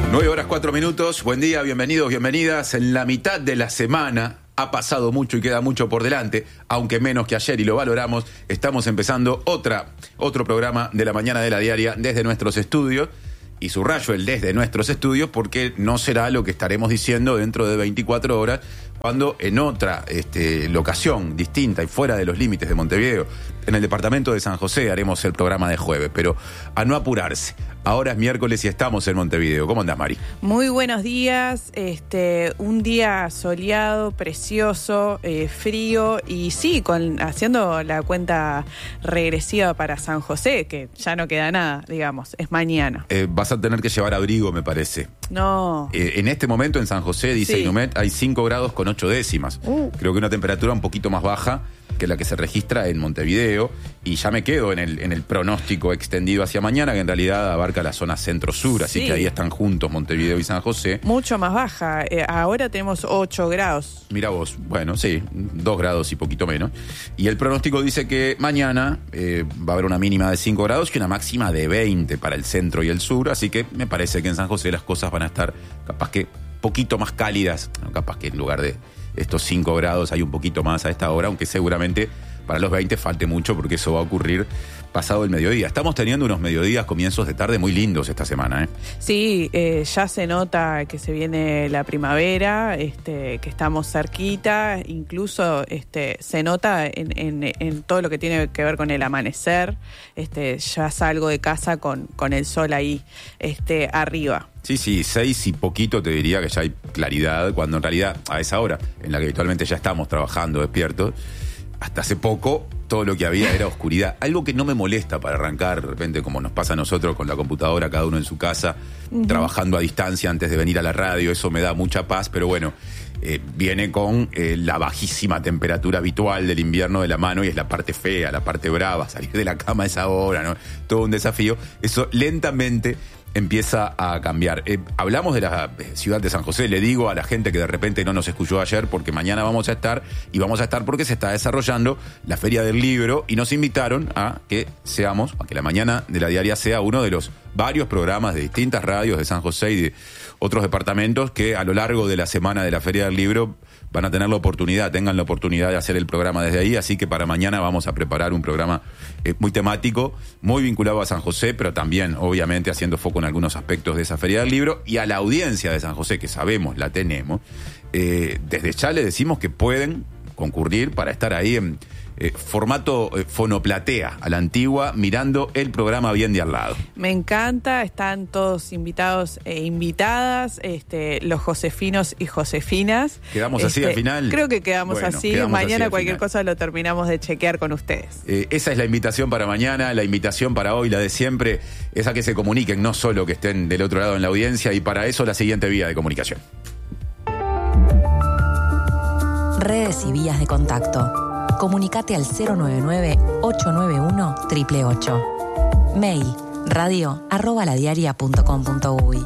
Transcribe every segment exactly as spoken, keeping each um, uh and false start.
nueve horas cuatro minutos, buen día, bienvenidos, bienvenidas. En la mitad de la semana ha pasado mucho y queda mucho por delante, aunque menos que ayer y lo valoramos. Estamos empezando otra, otro programa de la mañana de la diaria desde nuestros estudios. Y subrayo el desde nuestros estudios porque no será lo que estaremos diciendo dentro de veinticuatro horas, cuando en otra este, locación distinta y fuera de los límites de Montevideo, en el departamento de San José, haremos el programa de jueves. Pero a no apurarse, ahora es miércoles y estamos en Montevideo. ¿Cómo andás, Mari? Muy buenos días, este, un día soleado, precioso, eh, frío y sí, con, haciendo la cuenta regresiva para San José, que ya no queda nada, digamos, es mañana. Eh, vas a tener que llevar abrigo, me parece. No. Eh, en este momento en San José, dice Sí. Inumet, hay cinco grados con ocho décimas. Uh. Creo que una temperatura un poquito más baja que la que se registra en Montevideo, y ya me quedo en el, en el pronóstico extendido hacia mañana, que en realidad abarca la zona centro-sur, así Sí. que ahí están juntos Montevideo y San José. Mucho más baja, eh, ahora tenemos ocho grados. Mira vos, bueno, sí, dos grados y poquito menos. Y el pronóstico dice que mañana eh, va a haber una mínima de cinco grados y una máxima de veinte para el centro y el sur, así que me parece que en San José las cosas van a estar capaz que poquito más cálidas, ¿no? Capaz que en lugar de estos cinco grados hay un poquito más a esta hora, aunque seguramente para los veinte falte mucho, porque eso va a ocurrir pasado el mediodía. Estamos teniendo unos mediodías, comienzos de tarde muy lindos esta semana, ¿eh? Sí, eh, ya se nota que se viene la primavera, este, que estamos cerquita, incluso este, se nota en, en, en todo lo que tiene que ver con el amanecer. Este, ya salgo de casa con, con el sol ahí este, arriba. Sí, sí, seis y poquito te diría que ya hay claridad, cuando en realidad a esa hora en la que habitualmente ya estamos trabajando despiertos, hasta hace poco todo lo que había era oscuridad. Algo que no me molesta para arrancar, de repente, como nos pasa a nosotros con la computadora, cada uno en su casa, uh-huh. trabajando a distancia antes de venir a la radio, eso me da mucha paz, pero bueno, eh, viene con eh, la bajísima temperatura habitual del invierno de la mano, y es la parte fea, la parte brava, salir de la cama a esa hora, ¿no? Todo un desafío. Eso lentamente empieza a cambiar. Eh, hablamos de la ciudad de San José, le digo a la gente que de repente no nos escuchó ayer, porque mañana vamos a estar, y vamos a estar porque se está desarrollando la Feria del Libro, y nos invitaron a que seamos, a que la mañana de la diaria sea uno de los varios programas de distintas radios de San José y de otros departamentos que a lo largo de la semana de la Feria del Libro van a tener la oportunidad, tengan la oportunidad de hacer el programa desde ahí, así que para mañana vamos a preparar un programa eh, muy temático, muy vinculado a San José, pero también, obviamente, haciendo foco en algunos aspectos de esa Feria del Libro, y a la audiencia de San José, que sabemos, la tenemos, eh, desde ya le decimos que pueden concurrir para estar ahí en eh, formato eh, fonoplatea, a la antigua, mirando el programa bien de al lado. Me encanta, están todos invitados e invitadas, este, los josefinos y josefinas. ¿Quedamos así este, al final? Creo que quedamos bueno, así. quedamos Mañana así cualquier final. cosa lo terminamos de chequear con ustedes. Eh, esa es la invitación para mañana, la invitación para hoy, la de siempre, es a que se comuniquen, no solo que estén del otro lado en la audiencia, y para eso la siguiente vía de comunicación. Redes y vías de contacto. Comunicate al cero nueve nueve, ocho nueve uno, ocho ocho ocho. Mail radio arroba ladiaria punto com punto uy.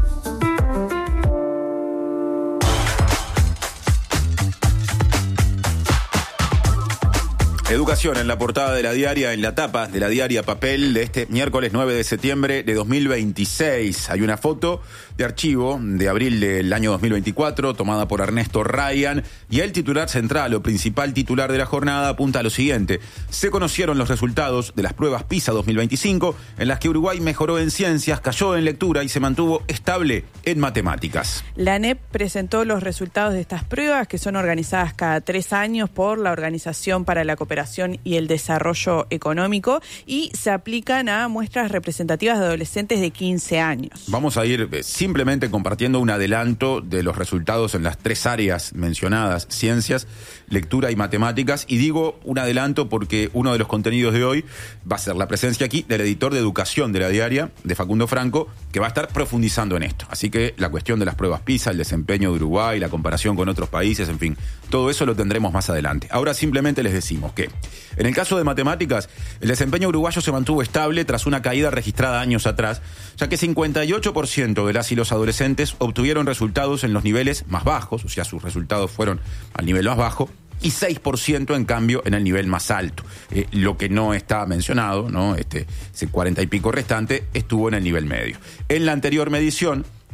Educación en la portada de la diaria, en la tapa de la diaria papel de este miércoles nueve de septiembre de dos mil veintiséis. Hay una foto de archivo de abril del año dos mil veinticuatro tomada por Ernesto Ryan, y el titular central o principal titular de la jornada apunta a lo siguiente: se conocieron los resultados de las pruebas PISA dos mil veinticinco, en las que Uruguay mejoró en ciencias, cayó en lectura y se mantuvo estable en matemáticas. La A N E P presentó los resultados de estas pruebas, que son organizadas cada tres años por la Organización para la Cooperación y el Desarrollo Económico, y se aplican a muestras representativas de adolescentes de quince años. Vamos a ir eh, simplemente compartiendo un adelanto de los resultados en las tres áreas mencionadas: ciencias, lectura y matemáticas. Y digo un adelanto porque uno de los contenidos de hoy va a ser la presencia aquí del editor de educación de la diaria, de Facundo Franco, que va a estar profundizando en esto. Así que la cuestión de las pruebas PISA, el desempeño de Uruguay, la comparación con otros países, en fin, todo eso lo tendremos más adelante. Ahora simplemente les decimos que en el caso de matemáticas, el desempeño uruguayo se mantuvo estable tras una caída registrada años atrás, ya que cincuenta y ocho por ciento de las y los adolescentes obtuvieron resultados en los niveles más bajos, o sea, sus resultados fueron al nivel más bajo, y seis por ciento en cambio en el nivel más alto. Eh, lo que no está mencionado, ¿no? Este, ese cuarenta y pico restante estuvo en el nivel medio. En la anterior medición,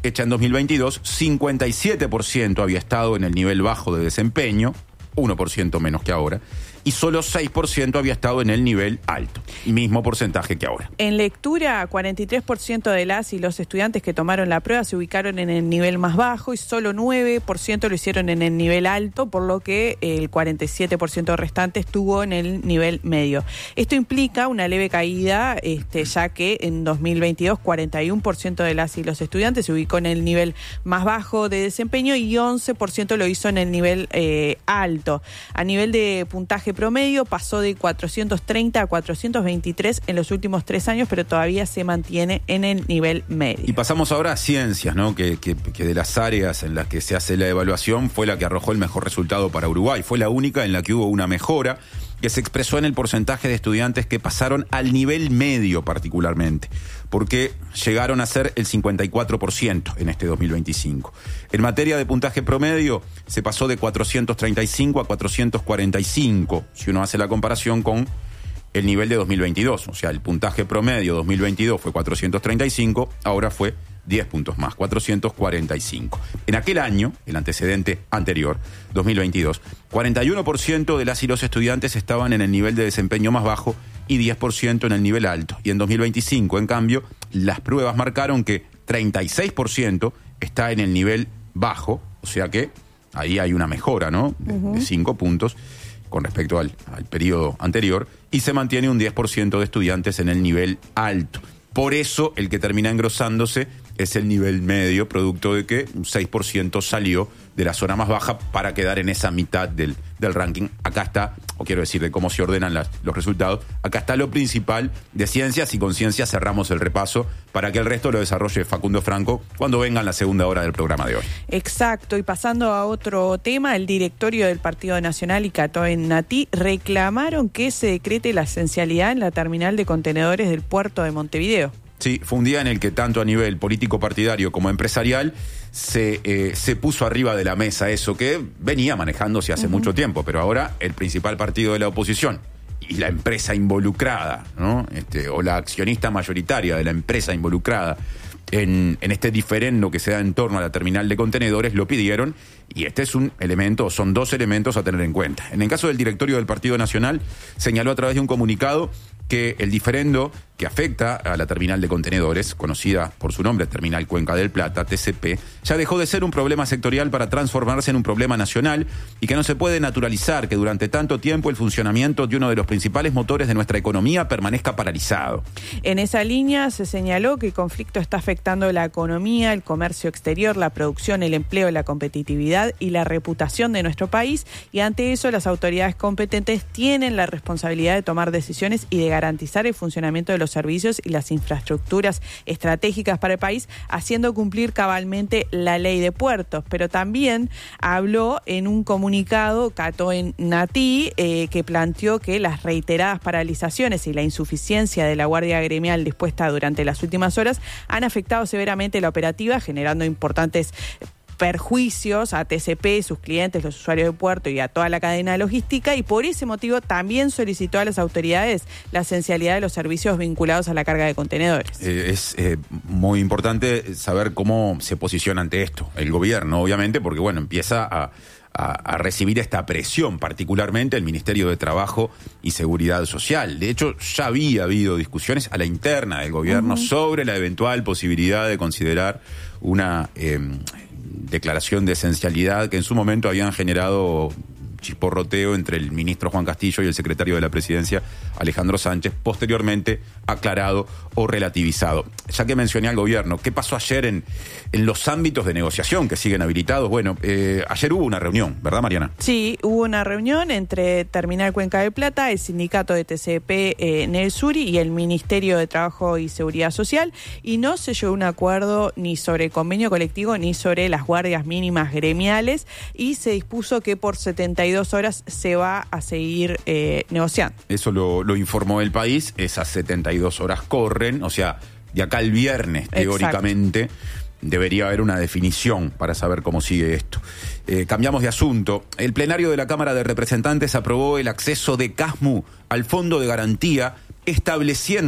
hecha en dos mil veintidós, cincuenta y siete por ciento había estado en el nivel bajo de desempeño, uno por ciento menos que ahora, y solo seis por ciento había estado en el nivel alto, mismo porcentaje que ahora. En lectura, cuarenta y tres por ciento de las y los estudiantes que tomaron la prueba se ubicaron en el nivel más bajo y solo nueve por ciento lo hicieron en el nivel alto, por lo que el cuarenta y siete por ciento restante estuvo en el nivel medio. Esto implica una leve caída, este, ya que en dos mil veintidós cuarenta y uno por ciento de las y los estudiantes se ubicó en el nivel más bajo de desempeño y once por ciento lo hizo en el nivel eh, alto. A nivel de puntaje promedio pasó de cuatrocientos treinta a cuatrocientos veintitrés en los últimos tres años, pero todavía se mantiene en el nivel medio. Y pasamos ahora a ciencias, ¿no? Que, que, que de las áreas en las que se hace la evaluación fue la que arrojó el mejor resultado para Uruguay. Fue la única en la que hubo una mejora que se expresó en el porcentaje de estudiantes que pasaron al nivel medio particularmente, porque llegaron a ser el cincuenta y cuatro por ciento en este dos mil veinticinco. En materia de puntaje promedio, se pasó de cuatrocientos treinta y cinco a cuatrocientos cuarenta y cinco, si uno hace la comparación con el nivel de dos mil veintidós. O sea, el puntaje promedio dos mil veintidós fue cuatrocientos treinta y cinco, ahora fue diez puntos más, cuatrocientos cuarenta y cinco. En aquel año, el antecedente anterior, dos mil veintidós, cuarenta y uno por ciento de las y los estudiantes estaban en el nivel de desempeño más bajo y diez por ciento en el nivel alto. Y en dos mil veinticinco, en cambio, las pruebas marcaron que treinta y seis por ciento está en el nivel bajo, o sea que ahí hay una mejora, ¿no? De, uh-huh. de cinco puntos con respecto al, al periodo anterior, y se mantiene un diez por ciento de estudiantes en el nivel alto. Por eso, el que termina engrosándose es el nivel medio, producto de que un seis por ciento salió de la zona más baja para quedar en esa mitad del, del ranking. Acá está, o quiero decir, de cómo se ordenan las, los resultados, acá está lo principal de ciencias, y con ciencias cerramos el repaso para que el resto lo desarrolle Facundo Franco cuando venga en la segunda hora del programa de hoy. Exacto, y pasando a otro tema, el directorio del Partido Nacional y Catoen Natí reclamaron que se decrete la esencialidad en la terminal de contenedores del puerto de Montevideo. Sí, fue un día en el que tanto a nivel político partidario como empresarial se, eh, se puso arriba de la mesa eso que venía manejándose hace uh-huh. mucho tiempo, pero ahora el principal partido de la oposición y la empresa involucrada, ¿no? Este, o la accionista mayoritaria de la empresa involucrada en, en este diferendo que se da en torno a la terminal de contenedores lo pidieron, y este es un elemento, son dos elementos a tener en cuenta. En el caso del directorio del Partido Nacional, señaló a través de un comunicado que el diferendo que afecta a la terminal de contenedores, conocida por su nombre, Terminal Cuenca del Plata, T C P, ya dejó de ser un problema sectorial para transformarse en un problema nacional, y que no se puede naturalizar que durante tanto tiempo el funcionamiento de uno de los principales motores de nuestra economía permanezca paralizado. En esa línea se señaló que el conflicto está afectando la economía, el comercio exterior, la producción, el empleo, la competitividad y la reputación de nuestro país, y ante eso las autoridades competentes tienen la responsabilidad de tomar decisiones y de garantizar el funcionamiento de los servicios y las infraestructuras estratégicas para el país, haciendo cumplir cabalmente la ley de puertos. Pero también habló en un comunicado Catoen Natí, eh, que planteó que las reiteradas paralizaciones y la insuficiencia de la guardia gremial dispuesta durante las últimas horas han afectado severamente la operativa, generando importantes perjuicios a T C P, sus clientes, los usuarios de puerto y a toda la cadena logística, y por ese motivo también solicitó a las autoridades la esencialidad de los servicios vinculados a la carga de contenedores. Eh, es eh, muy importante saber cómo se posiciona ante esto el gobierno, obviamente, porque bueno, empieza a, a, a recibir esta presión, particularmente el Ministerio de Trabajo y Seguridad Social. De hecho, ya había habido discusiones a la interna del gobierno uh-huh. sobre la eventual posibilidad de considerar una eh, declaración de esencialidad que en su momento habían generado chisporroteo entre el ministro Juan Castillo y el secretario de la Presidencia, Alejandro Sánchez, posteriormente aclarado o relativizado. Ya que mencioné al gobierno, ¿qué pasó ayer en, en los ámbitos de negociación que siguen habilitados? Bueno, eh, ayer hubo una reunión, ¿verdad, Mariana? Sí, hubo una reunión entre Terminal Cuenca del Plata, el sindicato de T C P eh, Nelsuri y el Ministerio de Trabajo y Seguridad Social, y no se llegó a un acuerdo ni sobre el convenio colectivo ni sobre las guardias mínimas gremiales, y se dispuso que por setenta y dos horas se va a seguir eh, negociando. Eso lo, lo informó El País, esas setenta y dos horas corren, o sea, de acá al viernes, teóricamente, exacto, debería haber una definición para saber cómo sigue esto. Eh, cambiamos de asunto. El plenario de la Cámara de Representantes aprobó el acceso de CASMU al Fondo de Garantía, estableciendo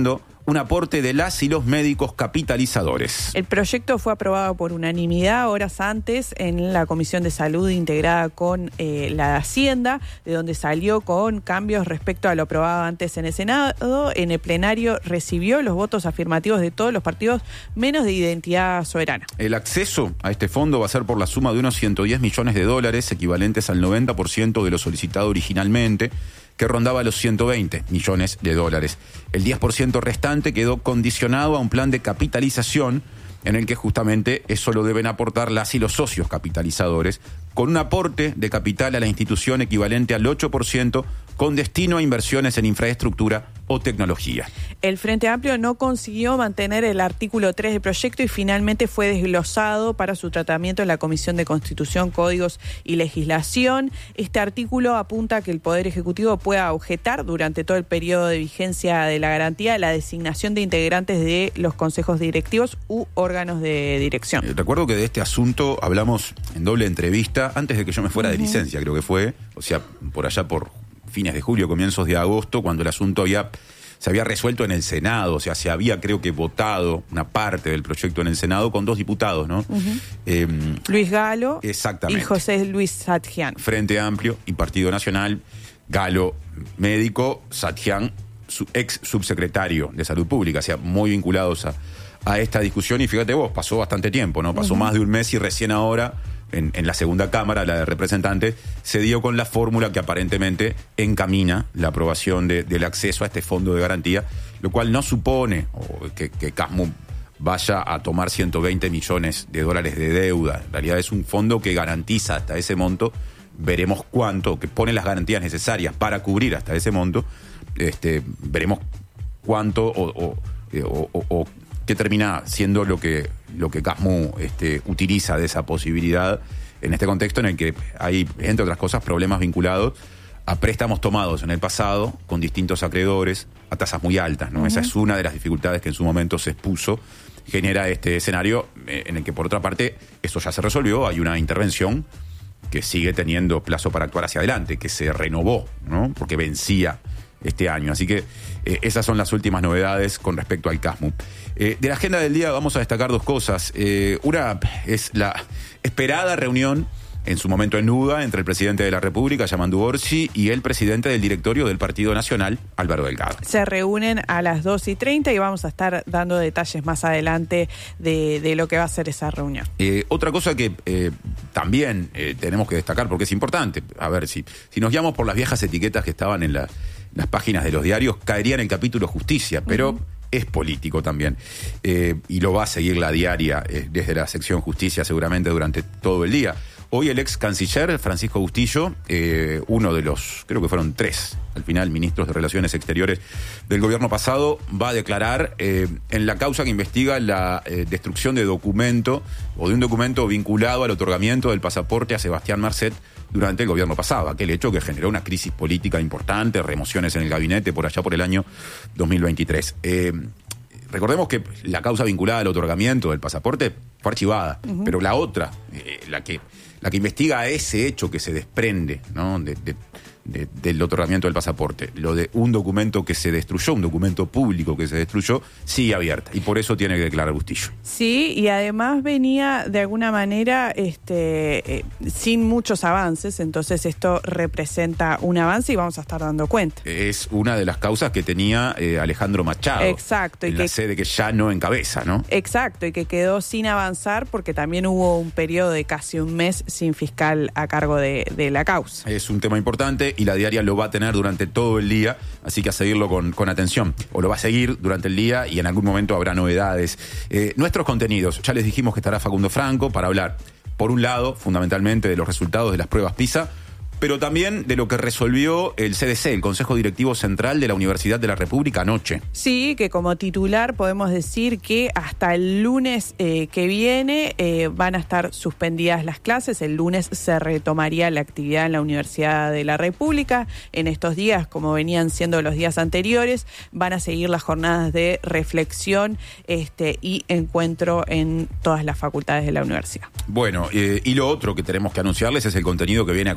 un aporte de las y los médicos capitalizadores. El proyecto fue aprobado por unanimidad horas antes en la Comisión de Salud integrada con eh, la de Hacienda, de donde salió con cambios respecto a lo aprobado antes en el Senado. En el plenario recibió los votos afirmativos de todos los partidos, menos de Identidad Soberana. El acceso a este fondo va a ser por la suma de unos ciento diez millones de dólares, equivalentes al noventa por ciento de lo solicitado originalmente, que rondaba los ciento veinte millones de dólares. El diez por ciento restante quedó condicionado a un plan de capitalización en el que justamente eso lo deben aportar las y los socios capitalizadores, con un aporte de capital a la institución equivalente al ocho por ciento, con destino a inversiones en infraestructura o tecnología. El Frente Amplio no consiguió mantener el artículo tres del proyecto y finalmente fue desglosado para su tratamiento en la Comisión de Constitución, Códigos y Legislación. Este artículo apunta a que el Poder Ejecutivo pueda objetar durante todo el periodo de vigencia de la garantía la designación de integrantes de los consejos directivos u órganos de dirección. Eh, recuerdo que de este asunto hablamos en doble entrevista antes de que yo me fuera uh-huh. de licencia, creo que fue, o sea, por allá por fines de julio, comienzos de agosto, cuando el asunto había se había resuelto en el Senado, o sea, se había, creo que, votado una parte del proyecto en el Senado con dos diputados, ¿no? Uh-huh. Eh, Luis Galo exactamente. y José Luis Satjian. Frente Amplio y Partido Nacional, Galo médico, Satjian su ex subsecretario de Salud Pública, o sea, muy vinculados a, a esta discusión. Y fíjate vos, pasó bastante tiempo, ¿no? Pasó uh-huh. más de un mes y recién ahora, en, en la segunda Cámara, la de Representantes, se dio con la fórmula que aparentemente encamina la aprobación de, del acceso a este fondo de garantía, lo cual no supone o que, que Casmu vaya a tomar ciento veinte millones de dólares de deuda. En realidad es un fondo que garantiza hasta ese monto, veremos cuánto, que pone las garantías necesarias para cubrir hasta ese monto, este, veremos cuánto o, o, o, o, o qué termina siendo lo que, lo que Casmu este, utiliza de esa posibilidad en este contexto en el que hay, entre otras cosas, problemas vinculados a préstamos tomados en el pasado con distintos acreedores a tasas muy altas, ¿no? Uh-huh. Esa es una de las dificultades que en su momento se expuso, genera este escenario en el que, por otra parte, eso ya se resolvió, hay una intervención que sigue teniendo plazo para actuar hacia adelante, que se renovó, ¿no? Porque vencía este año. Así que eh, esas son las últimas novedades con respecto al Casmu. Eh, de la agenda del día vamos a destacar dos cosas. Eh, una es la esperada reunión, en su momento en duda, entre el presidente de la República, Yamandu Orsi, y el presidente del directorio del Partido Nacional, Álvaro Delgado. Se reúnen a las dos y treinta y vamos a estar dando detalles más adelante de, de lo que va a ser esa reunión. Eh, otra cosa que eh, también eh, tenemos que destacar, porque es importante, a ver, si, si nos guiamos por las viejas etiquetas que estaban en la, las páginas de los diarios, caería en el capítulo justicia, pero uh-huh. es político también, eh, y lo va a seguir la diaria eh, desde la sección justicia seguramente durante todo el día. Hoy el ex canciller Francisco Bustillo, eh, uno de los, creo que fueron tres, al final, ministros de Relaciones Exteriores del gobierno pasado, va a declarar eh, en la causa que investiga la eh, destrucción de documento o de un documento vinculado al otorgamiento del pasaporte a Sebastián Marcet durante el gobierno pasado, aquel hecho que generó una crisis política importante, remociones en el gabinete por allá por el año dos mil veintitrés. Eh, recordemos que la causa vinculada al otorgamiento del pasaporte fue archivada, uh-huh. pero la otra, eh, la que la que investiga ese hecho que se desprende, ¿no? de, de, de, del otorgamiento del pasaporte, lo de un documento que se destruyó, un documento público que se destruyó, sigue abierta, y por eso tiene que declarar Bustillo. Sí, y además venía de alguna manera este, eh, sin muchos avances, entonces esto representa un avance y vamos a estar dando cuenta. Es una de las causas que tenía eh, Alejandro Machado. Exacto. Y en que, la sede que ya no encabeza, ¿no? Exacto, y que quedó sin avanzar porque también hubo un periodo de casi un mes sin fiscal a cargo de, de la causa. Es un tema importante y la diaria lo va a tener durante todo el día, así que a seguirlo con, con atención. O lo va a seguir durante el día y en algún momento habrá novedades. Eh, nuestros contenidos, ya les dijimos que estará Facundo Franco para hablar, por un lado, fundamentalmente de los resultados de las pruebas PISA, pero también de lo que resolvió el C D C, el Consejo Directivo Central de la Universidad de la República, anoche. Sí, que como titular podemos decir que hasta el lunes eh, que viene eh, van a estar suspendidas las clases. El lunes se retomaría la actividad en la Universidad de la República. En estos días, como venían siendo los días anteriores, van a seguir las jornadas de reflexión este, y encuentro en todas las facultades de la universidad. Bueno, eh, y lo otro que tenemos que anunciarles es el contenido que viene a continuación.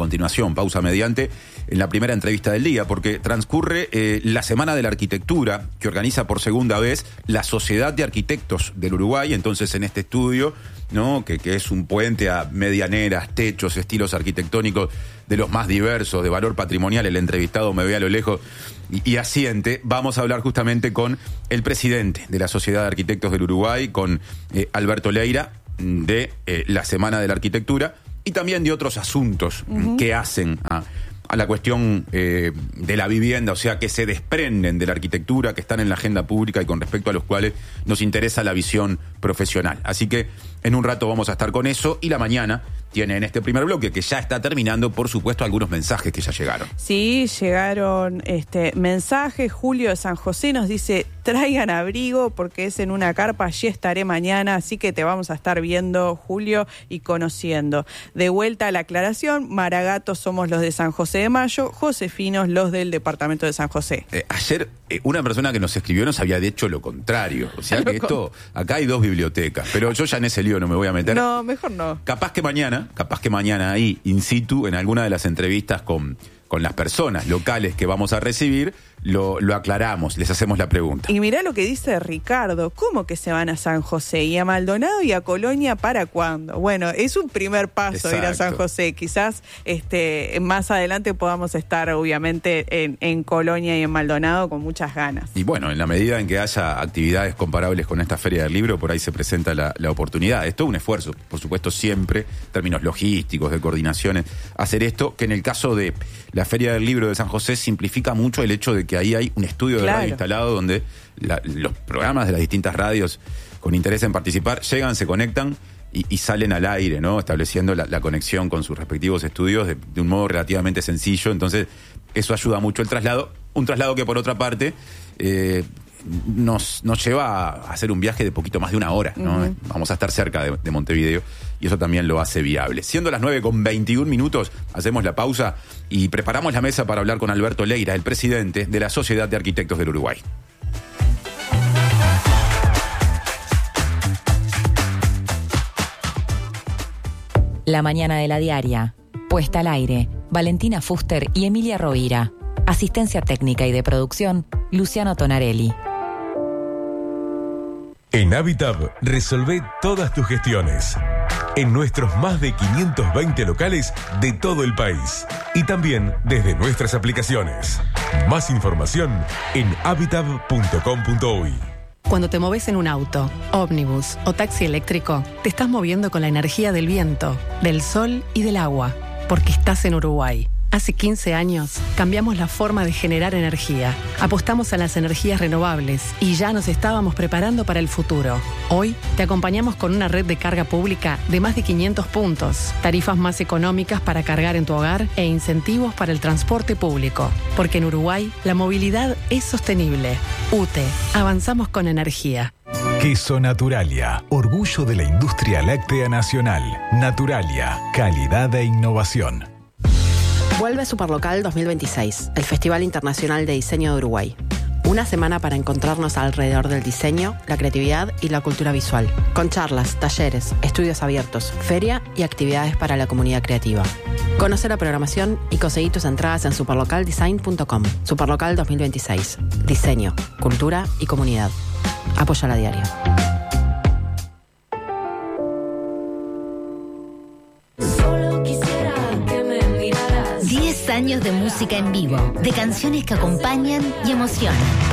opinión, pausa mediante, en la primera entrevista del día, porque transcurre eh, la Semana de la Arquitectura, que organiza por segunda vez la Sociedad de Arquitectos del Uruguay. Entonces, en este estudio, ¿no? que, que es un puente a medianeras, techos, estilos arquitectónicos de los más diversos, de valor patrimonial, el entrevistado me ve a lo lejos y, y asiente. Vamos a hablar justamente con el presidente de la Sociedad de Arquitectos del Uruguay, con eh, Alberto Leira, de eh, la Semana de la Arquitectura, y también de otros asuntos uh-huh. que hacen a, a la cuestión eh, de la vivienda, o sea, que se desprenden de la arquitectura, que están en la agenda pública y con respecto a los cuales nos interesa la visión profesional. Así que en un rato vamos a estar con eso, y la mañana tiene en este primer bloque, que ya está terminando, por supuesto, algunos mensajes que ya llegaron. Sí, llegaron este mensajes. Julio de San José nos dice: traigan abrigo porque es en una carpa, allí estaré mañana, así que te vamos a estar viendo, Julio, y conociendo. De vuelta a la aclaración, Maragatos somos los de San José de Mayo, Josefinos los del departamento de San José. Eh, ayer eh, una persona que nos escribió nos había dicho lo contrario, o sea que esto, acá hay dos bibliotecas, pero yo ya en ese lío no me voy a meter. No, mejor no. Capaz que mañana, capaz que mañana ahí, in situ, en alguna de las entrevistas con, con las personas locales que vamos a recibir, lo, lo aclaramos, les hacemos la pregunta. Y mirá lo que dice Ricardo: ¿cómo que se van a San José? ¿Y a Maldonado y a Colonia para cuándo? Bueno, es un primer paso. Exacto. Ir a San José. Quizás este, más adelante podamos estar, obviamente, en, en Colonia y en Maldonado con muchas ganas. Y bueno, en la medida en que haya actividades comparables con esta Feria del Libro, por ahí se presenta la, la oportunidad. Es todo un esfuerzo, por supuesto, siempre, en términos logísticos, de coordinaciones, hacer esto, que en el caso de la Feria del Libro de San José simplifica mucho el hecho de que ahí hay un estudio de claro. radio instalado donde la, los programas de las distintas radios con interés en participar llegan, se conectan y, y salen al aire, ¿no? Estableciendo la, la conexión con sus respectivos estudios de, de un modo relativamente sencillo. Entonces, eso ayuda mucho el traslado. Un traslado que, por otra parte, eh, nos, nos lleva a hacer un viaje de poquito más de una hora, ¿no? Uh-huh. Vamos a estar cerca de, de Montevideo y eso también lo hace viable. Siendo las nueve con veintiún minutos, hacemos la pausa y preparamos la mesa para hablar con Alberto Leira, el presidente de la Sociedad de Arquitectos del Uruguay. La mañana de la diaria. Puesta al aire. Valentina Fuster y Emilia Rovira. Asistencia técnica y de producción, Luciano Tonarelli. En Habitab resolvé todas tus gestiones. En nuestros más de quinientos veinte locales de todo el país. Y también desde nuestras aplicaciones. Más información en habitab punto com punto uy. Cuando te moves en un auto, ómnibus o taxi eléctrico, te estás moviendo con la energía del viento, del sol y del agua, porque estás en Uruguay. Hace quince años cambiamos la forma de generar energía, apostamos a las energías renovables y ya nos estábamos preparando para el futuro. Hoy te acompañamos con una red de carga pública de más de quinientos puntos, tarifas más económicas para cargar en tu hogar e incentivos para el transporte público. Porque en Uruguay la movilidad es sostenible. U T E, avanzamos con energía. Queso Naturalia, orgullo de la industria láctea nacional. Naturalia, calidad e innovación. Vuelve Superlocal dos mil veintiséis, el Festival Internacional de Diseño de Uruguay. Una semana para encontrarnos alrededor del diseño, la creatividad y la cultura visual. Con charlas, talleres, estudios abiertos, feria y actividades para la comunidad creativa. Conoce la programación y conseguí tus entradas en superlocal design punto com. Superlocal dos mil veintiséis. Diseño, cultura y comunidad. Apoya la diaria. diez años de música en vivo, de canciones que acompañan y emocionan.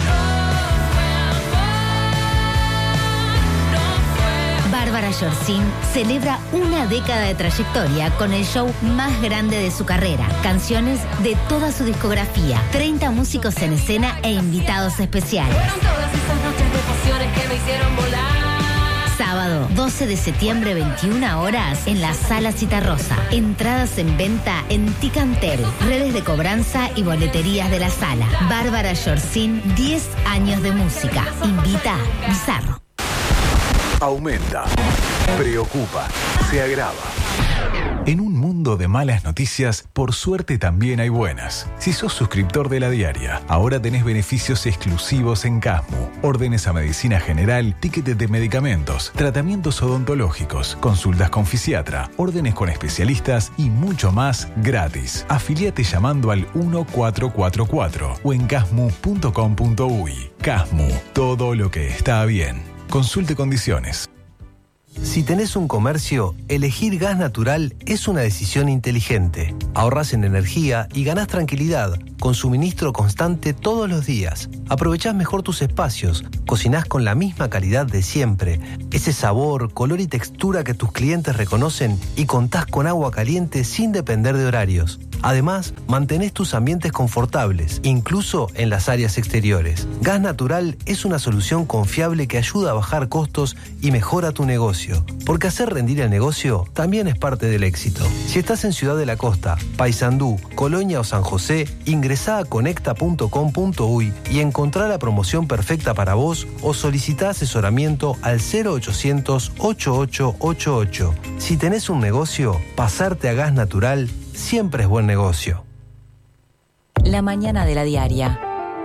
Bárbara Yorcín celebra una década de trayectoria con el show más grande de su carrera. Canciones de toda su discografía, treinta músicos en escena e invitados especiales. Fueron todas esas noches de pasiones que me hicieron volar. Sábado, doce de septiembre, veintiuna horas, en la Sala Citarrosa. Entradas en venta en Ticantel, redes de cobranza y boleterías de la sala. Bárbara Yorcín, diez años de música. Invita Bizarro. Aumenta, preocupa, se agrava. En un mundo mundo de malas noticias, por suerte también hay buenas. Si sos suscriptor de La Diaria, ahora tenés beneficios exclusivos en Casmu. Órdenes a medicina general, tickets de medicamentos, tratamientos odontológicos, consultas con fisiatra, órdenes con especialistas y mucho más gratis. Afiliate llamando al uno cuatro cuatro cuatro o en casmu punto com punto uy. Casmu, todo lo que está bien. Consulte condiciones. Si tenés un comercio, elegir gas natural es una decisión inteligente. Ahorrás en energía y ganás tranquilidad, con suministro constante todos los días. Aprovechás mejor tus espacios, cocinás con la misma calidad de siempre, ese sabor, color y textura que tus clientes reconocen y contás con agua caliente sin depender de horarios. Además, mantenés tus ambientes confortables, incluso en las áreas exteriores. Gas natural es una solución confiable que ayuda a bajar costos y mejora tu negocio. Porque hacer rendir el negocio también es parte del éxito. Si estás en Ciudad de la Costa, Paysandú, Colonia o San José, ingresá a conecta punto com punto uy y encontrá la promoción perfecta para vos o solicitá asesoramiento al cero ochocientos ochenta y ocho ochenta y ocho. Si tenés un negocio, pasarte a gas natural siempre es buen negocio. La mañana de La Diaria.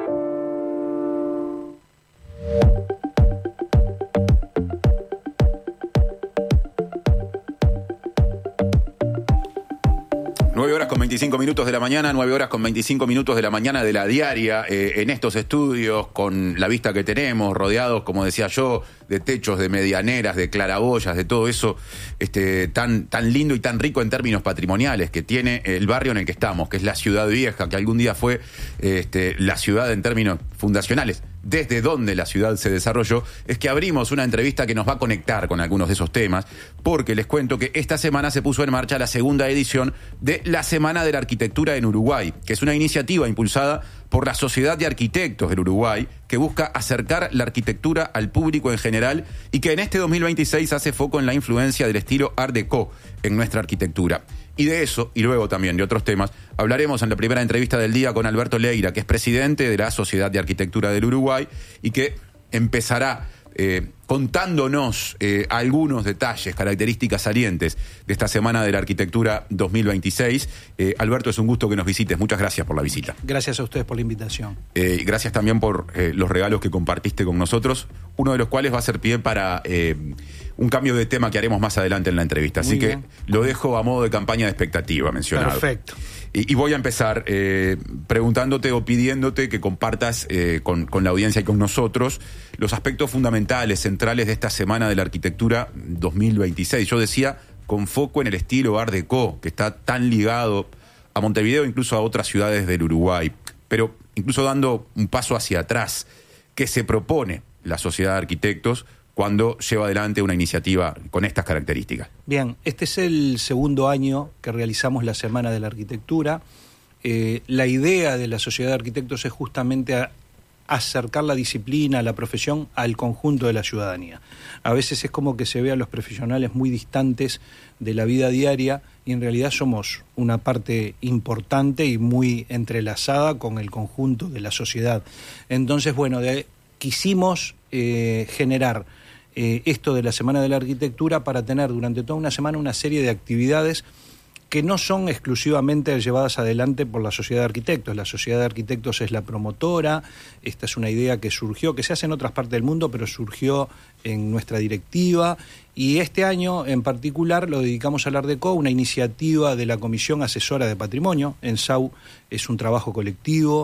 nueve horas con veinticinco minutos de la mañana, nueve horas con veinticinco minutos de la mañana de La Diaria, eh, en estos estudios, con la vista que tenemos, rodeados, como decía yo, de techos, de medianeras, de claraboyas, de todo eso este, tan, tan lindo y tan rico en términos patrimoniales que tiene el barrio en el que estamos, que es la Ciudad Vieja, que algún día fue este, la ciudad en términos fundacionales. Desde donde la ciudad se desarrolló, es que abrimos una entrevista que nos va a conectar con algunos de esos temas, porque les cuento que esta semana se puso en marcha la segunda edición de la Semana de la Arquitectura en Uruguay, que es una iniciativa impulsada por la Sociedad de Arquitectos del Uruguay, que busca acercar la arquitectura al público en general y que en este dos mil veintiséis hace foco en la influencia del estilo Art Deco en nuestra arquitectura. Y de eso, y luego también de otros temas, hablaremos en la primera entrevista del día con Alberto Leira, que es presidente de la Sociedad de Arquitectura del Uruguay y que empezará eh, contándonos eh, algunos detalles, características salientes de esta Semana de la Arquitectura dos mil veintiséis. Eh, Alberto, es un gusto que nos visites. Muchas gracias por la visita. Gracias a ustedes por la invitación. Eh, gracias también por eh, los regalos que compartiste con nosotros, uno de los cuales va a ser pie para eh, un cambio de tema que haremos más adelante en la entrevista. Así que lo dejo a modo de campaña de expectativa mencionado. Perfecto. Y, y voy a empezar eh, preguntándote o pidiéndote que compartas eh, con, con la audiencia y con nosotros los aspectos fundamentales, centrales de esta Semana de la Arquitectura dos mil veintiséis. Yo decía, con foco en el estilo Art Deco, que está tan ligado a Montevideo, incluso a otras ciudades del Uruguay. Pero incluso dando un paso hacia atrás, ¿qué se propone la Sociedad de Arquitectos cuando lleva adelante una iniciativa con estas características? Bien, este es el segundo año que realizamos la Semana de la Arquitectura. Eh, la idea de la Sociedad de Arquitectos es justamente a acercar la disciplina, la profesión al conjunto de la ciudadanía. A veces es como que se ve a los profesionales muy distantes de la vida diaria y en realidad somos una parte importante y muy entrelazada con el conjunto de la sociedad. Entonces, bueno, de, quisimos eh, generar eh, esto de la Semana de la Arquitectura para tener durante toda una semana una serie de actividades que no son exclusivamente llevadas adelante por la Sociedad de Arquitectos. La Sociedad de Arquitectos es la promotora, esta es una idea que surgió, que se hace en otras partes del mundo, pero surgió en nuestra directiva, y este año en particular lo dedicamos al Art Deco, una iniciativa de la Comisión Asesora de Patrimonio. En S A U es un trabajo colectivo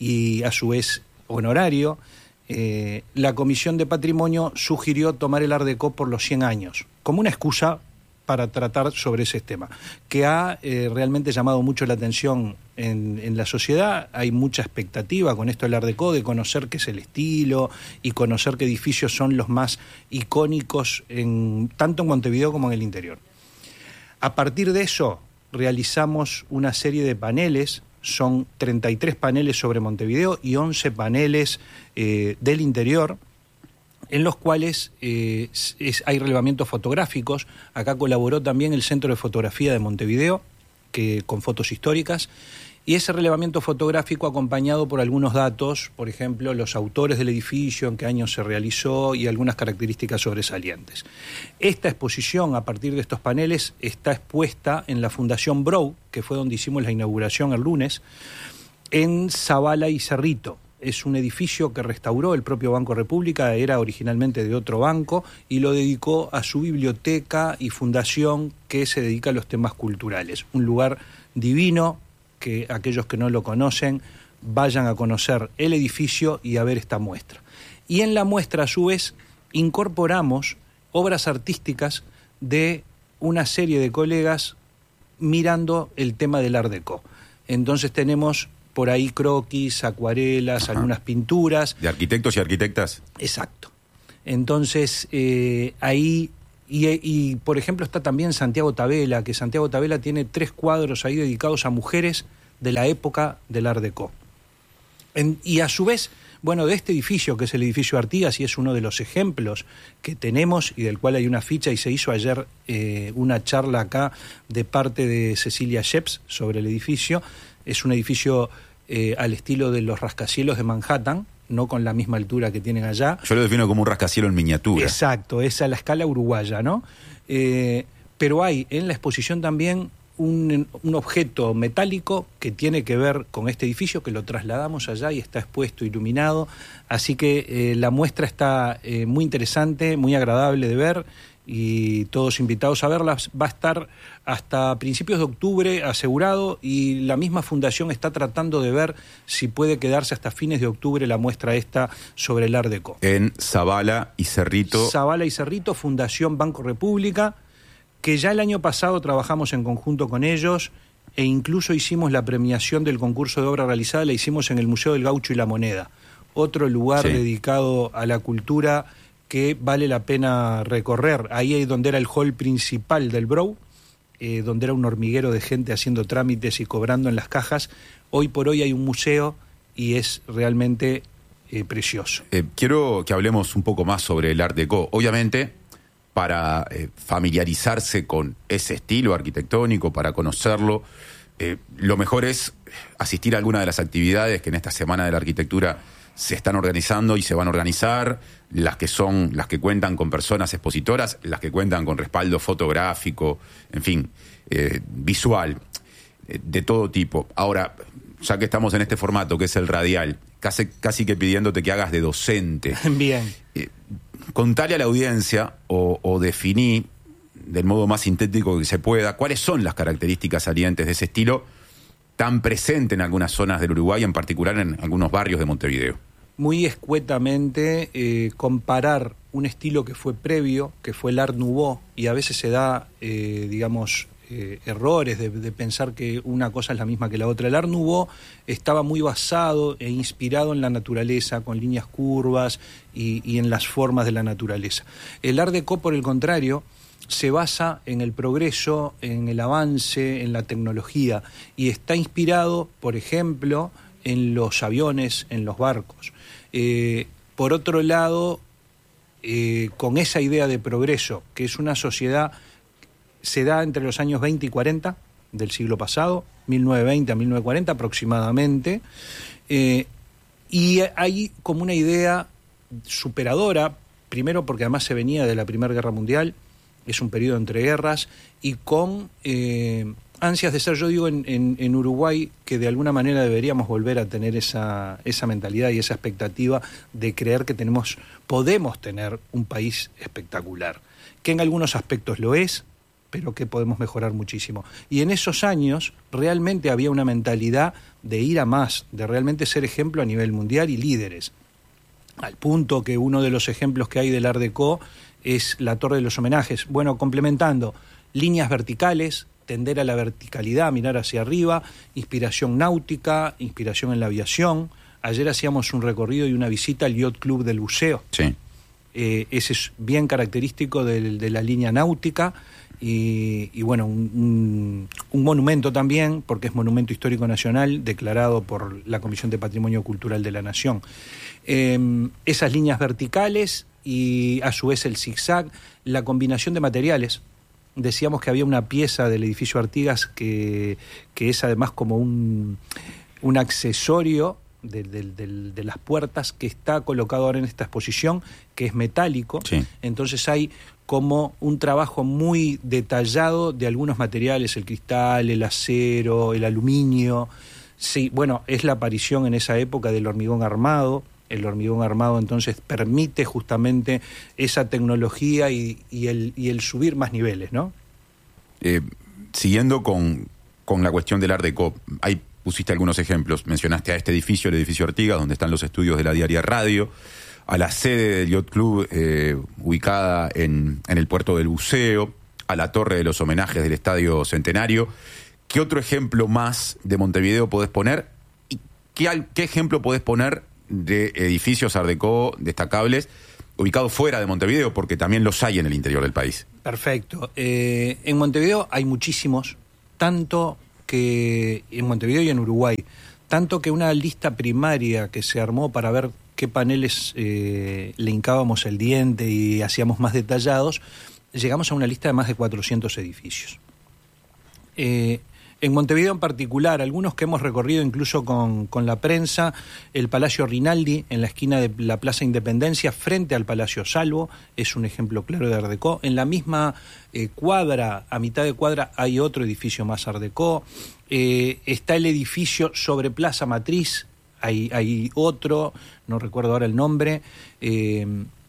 y a su vez honorario. Eh, la Comisión de Patrimonio sugirió tomar el Art Deco por los cien años, como una excusa para tratar sobre ese tema, que ha eh, realmente llamado mucho la atención en, en la sociedad. Hay mucha expectativa con esto del Art Deco, de conocer qué es el estilo y conocer qué edificios son los más icónicos, en, tanto en Montevideo como en el interior. A partir de eso, realizamos una serie de paneles, son treinta y tres paneles sobre Montevideo y once paneles eh, del interior, en los cuales eh, es, hay relevamientos fotográficos. Acá colaboró también el Centro de Fotografía de Montevideo, que con fotos históricas, Y ese relevamiento fotográfico acompañado por algunos datos, por ejemplo, los autores del edificio, en qué año se realizó y algunas características sobresalientes. Esta exposición, a partir de estos paneles, está expuesta en la Fundación Brou, que fue donde hicimos la inauguración el lunes, en Zabala y Cerrito. Es un edificio que restauró el propio Banco República, era originalmente de otro banco, y lo dedicó a su biblioteca y fundación que se dedica a los temas culturales. Un lugar divino, que aquellos que no lo conocen vayan a conocer el edificio y a ver esta muestra. Y en la muestra, a su vez, incorporamos obras artísticas de una serie de colegas mirando el tema del Art Deco. Entonces tenemos por ahí croquis, acuarelas, Ajá. algunas pinturas. ¿De arquitectos y arquitectas? Exacto. Entonces, eh, ahí... Y, y, por ejemplo, está también Santiago Tabela, que Santiago Tabela tiene tres cuadros ahí dedicados a mujeres de la época del Art Deco. En, y a su vez, bueno, de este edificio, que es el edificio Artigas, y es uno de los ejemplos que tenemos y del cual hay una ficha, y se hizo ayer eh, una charla acá de parte de Cecilia Sheps sobre el edificio. Es un edificio eh, al estilo de los rascacielos de Manhattan, no con la misma altura que tienen allá. Yo lo defino como un rascacielos en miniatura. Exacto, es a la escala uruguaya, ¿no? Eh, pero hay en la exposición también un, un objeto metálico que tiene que ver con este edificio, que lo trasladamos allá y está expuesto, iluminado. Así que eh, la muestra está eh, muy interesante, muy agradable de ver, y todos invitados a verlas. Va a estar hasta principios de octubre asegurado, y la misma fundación está tratando de ver si puede quedarse hasta fines de octubre la muestra esta sobre el Art Deco. En Zabala y Cerrito. Zabala y Cerrito, Fundación Banco República, que ya el año pasado trabajamos en conjunto con ellos, e incluso hicimos la premiación del concurso de obra realizada, la hicimos en el Museo del Gaucho y la Moneda, otro lugar sí. dedicado a la cultura que vale la pena recorrer. Ahí es donde era el hall principal del Brou, eh, donde era un hormiguero de gente haciendo trámites y cobrando en las cajas. Hoy por hoy hay un museo y es realmente eh, precioso. Eh, quiero que hablemos un poco más sobre el Art Deco. Obviamente, para eh, familiarizarse con ese estilo arquitectónico, para conocerlo, eh, lo mejor es asistir a alguna de las actividades que en esta Semana de la Arquitectura se están organizando y se van a organizar, las que son, las que cuentan con personas expositoras, las que cuentan con respaldo fotográfico, en fin, eh, visual, eh, de todo tipo. Ahora, ya que estamos en este formato que es el radial, casi, casi que pidiéndote que hagas de docente. Bien. Eh, contale a la audiencia o, o definí del modo más sintético que se pueda cuáles son las características salientes de ese estilo tan presente en algunas zonas del Uruguay, en particular en algunos barrios de Montevideo. Muy escuetamente, eh, comparar un estilo que fue previo, que fue el Art Nouveau, y a veces se da, eh, digamos, eh, errores de, de pensar que una cosa es la misma que la otra. El Art Nouveau estaba muy basado e inspirado en la naturaleza, con líneas curvas y, y en las formas de la naturaleza. El Art Deco, por el contrario, se basa en el progreso, en el avance, en la tecnología, y está inspirado, por ejemplo, en los aviones, en los barcos. Eh, por otro lado, eh, con esa idea de progreso, que es una sociedad, se da entre los años veinte y cuarenta del siglo pasado, mil novecientos veinte a mil novecientos cuarenta aproximadamente, eh, y hay como una idea superadora, primero porque además se venía de la Primera Guerra Mundial, es un periodo entre guerras, y con eh, ansias de ser, yo digo en, en, en Uruguay, que de alguna manera deberíamos volver a tener esa, esa mentalidad y esa expectativa de creer que tenemos, podemos tener un país espectacular, que en algunos aspectos lo es, pero que podemos mejorar muchísimo. Y en esos años realmente había una mentalidad de ir a más, de realmente ser ejemplo a nivel mundial y líderes, al punto que uno de los ejemplos que hay del Art Deco es la Torre de los Homenajes. Bueno, complementando, líneas verticales, tender a la verticalidad, mirar hacia arriba, inspiración náutica, inspiración en la aviación. Ayer hacíamos un recorrido y una visita al Yacht Club del Buceo. Sí. Eh, ese es bien característico de, de la línea náutica y, y bueno, un, un, un monumento también, porque es Monumento Histórico Nacional, declarado por la Comisión de Patrimonio Cultural de la Nación. Eh, esas líneas verticales y a su vez el zigzag, la combinación de materiales, decíamos que había una pieza del edificio Artigas que, que es además como un, un accesorio de, de, de, de las puertas que está colocado ahora en esta exposición, que es metálico. Sí. Entonces hay como un trabajo muy detallado de algunos materiales, el cristal, el acero, el aluminio. Sí, bueno, es la aparición en esa época del hormigón armado. El hormigón armado entonces permite justamente esa tecnología y, y, el, y el subir más niveles, ¿no? Eh, siguiendo con, con la cuestión del Art Deco, ahí pusiste algunos ejemplos. Mencionaste a este edificio, el edificio Artigas, donde están los estudios de la Diaria Radio, a la sede del Yacht Club eh, ubicada en, en el puerto del Buceo, a la torre de los homenajes del Estadio Centenario. ¿Qué otro ejemplo más de Montevideo podés poner? ¿Y qué, qué ejemplo podés poner de edificios Art Deco destacables ubicados fuera de Montevideo? Porque también los hay en el interior del país. Perfecto. Eh, en Montevideo hay muchísimos, tanto que en Montevideo y en Uruguay, tanto que una lista primaria que se armó para ver qué paneles eh, le hincábamos el diente y hacíamos más detallados, llegamos a una lista de más de cuatrocientos edificios. Eh, en Montevideo en particular, algunos que hemos recorrido incluso con, con la prensa, el Palacio Rinaldi, en la esquina de la Plaza Independencia, frente al Palacio Salvo, es un ejemplo claro de Art Deco. En la misma eh, cuadra, a mitad de cuadra, hay otro edificio más Art Deco. Eh, está el edificio sobre Plaza Matriz, hay, hay otro, no recuerdo ahora el nombre. Eh,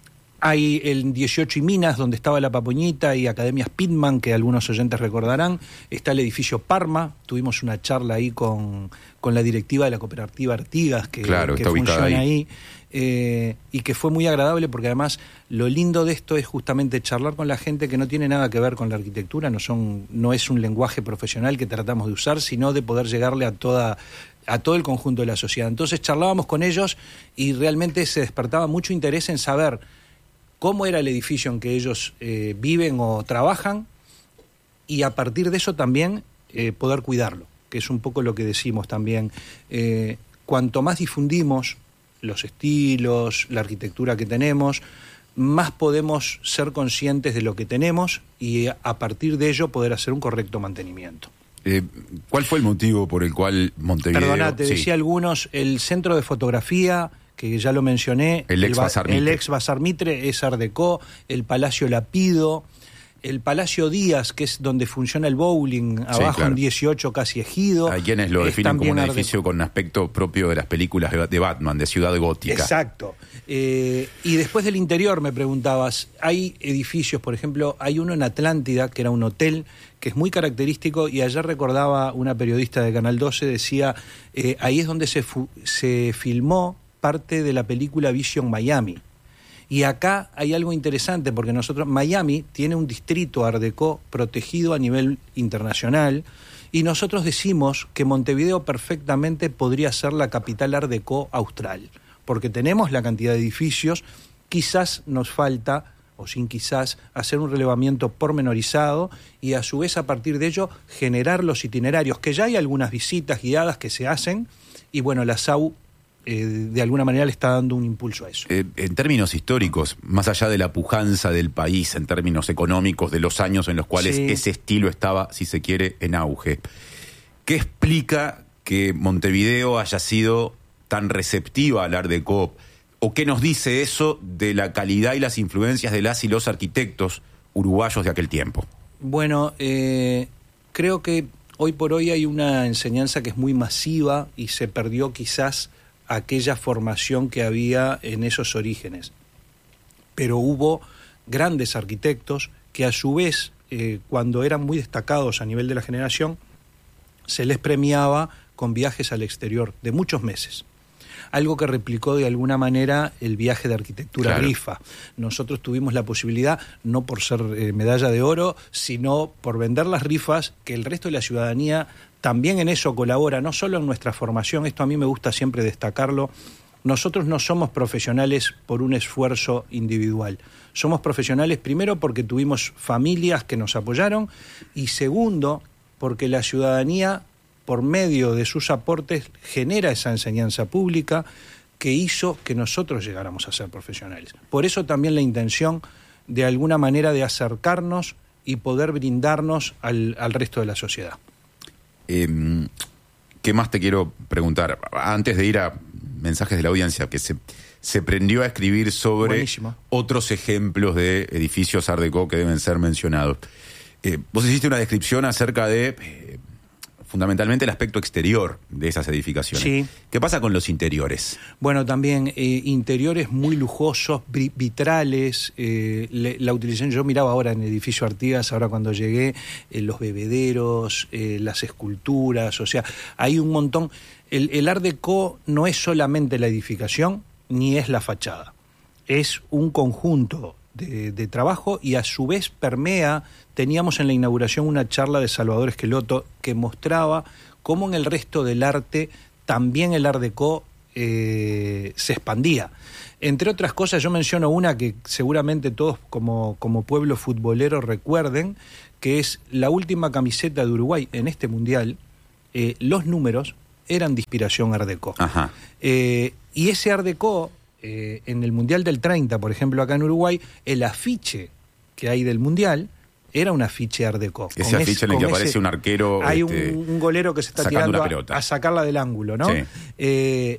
Hay el dieciocho y Minas, donde estaba la Papoñita, y Academia Speedman, que algunos oyentes recordarán. Está el edificio Parma. Tuvimos una charla ahí con, con la directiva de la cooperativa Artigas, que, claro, que está funciona ahí, ahí eh, y que fue muy agradable, porque además lo lindo de esto es justamente charlar con la gente que no tiene nada que ver con la arquitectura, no, son, no es un lenguaje profesional que tratamos de usar, sino de poder llegarle a toda... a todo el conjunto de la sociedad. Entonces charlábamos con ellos y realmente se despertaba mucho interés en saber cómo era el edificio en que ellos eh, viven o trabajan, y a partir de eso también eh, poder cuidarlo, que es un poco lo que decimos también. Eh, cuanto más difundimos los estilos, la arquitectura que tenemos, más podemos ser conscientes de lo que tenemos y a partir de ello poder hacer un correcto mantenimiento. Eh, ¿Cuál fue el motivo por el cual Montevideo... Perdona, te sí. decía algunos, el centro de fotografía, que ya lo mencioné, el ex Bazar Mitre. El ex Bazar Mitre es Art Deco, el Palacio Lapido, el Palacio Díaz, que es donde funciona el bowling, abajo sí, claro. En dieciocho casi Ejido. Hay quienes lo definen como un edificio con aspecto propio de las películas de Batman, de ciudad gótica. Exacto. Eh, y después del interior me preguntabas, hay edificios, por ejemplo, hay uno en Atlántida, que era un hotel, que es muy característico, y ayer recordaba una periodista de Canal doce, decía, eh, ahí es donde se, fu- se filmó parte de la película Vision Miami. Y acá hay algo interesante, porque nosotros, Miami tiene un distrito Art Deco protegido a nivel internacional, y nosotros decimos que Montevideo perfectamente podría ser la capital Art Deco austral, porque tenemos la cantidad de edificios, quizás nos falta, o sin quizás, hacer un relevamiento pormenorizado y a su vez a partir de ello generar los itinerarios, que ya hay algunas visitas guiadas que se hacen, y bueno, la S A U Eh, de alguna manera le está dando un impulso a eso. Eh, en términos históricos, más allá de la pujanza del país, en términos económicos, de los años en los cuales sí. ese estilo estaba, si se quiere, en auge, ¿qué explica que Montevideo haya sido tan receptiva al Art Deco? ¿O qué nos dice eso de la calidad y las influencias de las y los arquitectos uruguayos de aquel tiempo? Bueno, eh, creo que hoy por hoy hay una enseñanza que es muy masiva y se perdió quizás aquella formación que había en esos orígenes. Pero hubo grandes arquitectos que a su vez, eh, cuando eran muy destacados a nivel de la generación, se les premiaba con viajes al exterior de muchos meses. Algo que replicó de alguna manera el viaje de arquitectura claro. Rifa. Nosotros tuvimos la posibilidad, no por ser eh, medalla de oro, sino por vender las rifas, que el resto de la ciudadanía también en eso colabora, no solo en nuestra formación, esto a mí me gusta siempre destacarlo. Nosotros no somos profesionales por un esfuerzo individual. Somos profesionales primero porque tuvimos familias que nos apoyaron y segundo porque la ciudadanía, por medio de sus aportes, genera esa enseñanza pública que hizo que nosotros llegáramos a ser profesionales. Por eso también la intención, de alguna manera, de acercarnos y poder brindarnos al, al resto de la sociedad. Eh, ¿Qué más te quiero preguntar? Antes de ir a mensajes de la audiencia, que se, se prendió a escribir sobre Buenísimo. otros ejemplos de edificios Art Deco que deben ser mencionados. Eh, vos hiciste una descripción acerca de, eh, fundamentalmente, el aspecto exterior de esas edificaciones. Sí. ¿Qué pasa con los interiores? Bueno, también eh, interiores muy lujosos, bri- vitrales, eh, le, la utilización, yo miraba ahora en el edificio Artigas, ahora cuando llegué, eh, los bebederos, eh, las esculturas, o sea, hay un montón. El, el Art Deco no es solamente la edificación, ni es la fachada. Es un conjunto de, de trabajo y a su vez permea. Teníamos en la inauguración una charla de Salvador Esqueloto que mostraba cómo en el resto del arte también el Art Deco eh, se expandía. Entre otras cosas, yo menciono una que seguramente todos como, como pueblo futbolero recuerden, que es la última camiseta de Uruguay en este Mundial. Eh, los números eran de inspiración Art Deco. Ajá. Eh, y ese Art Deco, eh, en el Mundial del treinta, por ejemplo, acá en Uruguay, el afiche que hay del Mundial era un afiche Art Deco. Ese Con afiche ese- en el que con aparece ese- un arquero Hay este, un, un golero que se está sacando tirando una a, pelota. a sacarla del ángulo, ¿no? Sí. Eh,